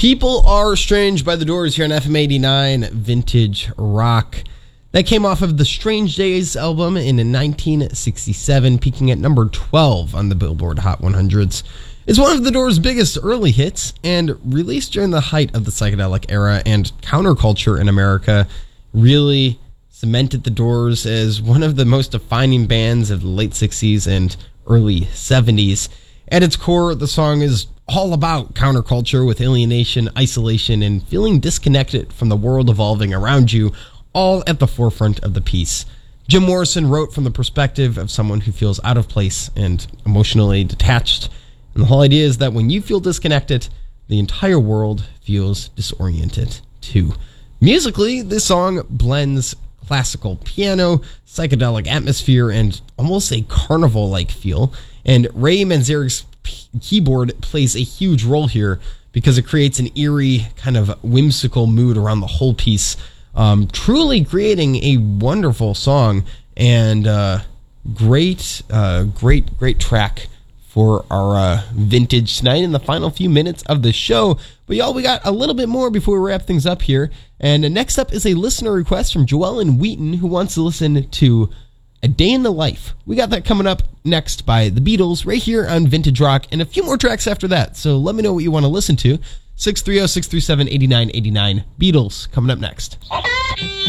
People Are Strange by The Doors here on FM 89 Vintage Rock. That came off of the Strange Days album in 1967, peaking at number 12 on the Billboard Hot 100s. It's one of The Doors' biggest early hits, and released during the height of the psychedelic era and counterculture in America, really cemented The Doors as one of the most defining bands of the late 60s and early 70s. At its core, the song is all about counterculture with alienation, isolation, and feeling disconnected from the world evolving around you, all at the forefront of the piece. Jim Morrison wrote from the perspective of someone who feels out of place and emotionally detached. And the whole idea is that when you feel disconnected, the entire world feels disoriented too. Musically, this song blends classical piano, psychedelic atmosphere, and almost a carnival-like feel. And Ray Manzarek's keyboard plays a huge role here because it creates an eerie, kind of whimsical mood around the whole piece, truly creating a wonderful song and great track for our vintage tonight in the final few minutes of the show. But y'all, we got a little bit more before we wrap things up here. And next up is a listener request from Joellen Wheaton, who wants to listen to A Day in the Life. We got that coming up next by The Beatles right here on Vintage Rock, and a few more tracks after that. So let me know what you want to listen to. 630-637-8989. Beatles coming up next.